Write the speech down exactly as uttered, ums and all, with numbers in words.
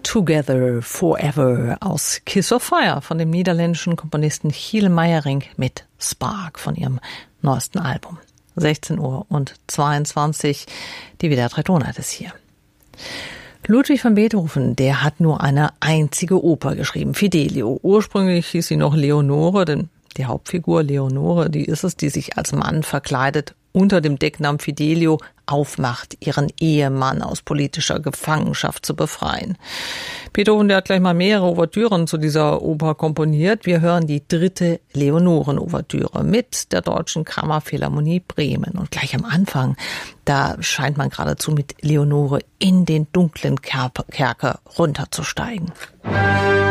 Together Forever aus Kiss of Fire von dem niederländischen Komponisten Giel Meijering mit Spark von ihrem neuesten Album. sechzehn Uhr und zweiundzwanzig, die W D R drei Tonart ist hier. Ludwig van Beethoven, der hat nur eine einzige Oper geschrieben, Fidelio. Ursprünglich hieß sie noch Leonore, denn die Hauptfigur Leonore, die ist es, die sich als Mann verkleidet, unter dem Decknamen Fidelio aufmacht, ihren Ehemann aus politischer Gefangenschaft zu befreien. Beethoven, der hat gleich mal mehrere Ouvertüren zu dieser Oper komponiert. Wir hören die dritte Leonoren-Ouvertüre mit der Deutschen Kammerphilharmonie Bremen. Und gleich am Anfang, da scheint man geradezu mit Leonore in den dunklen Kerker runterzusteigen.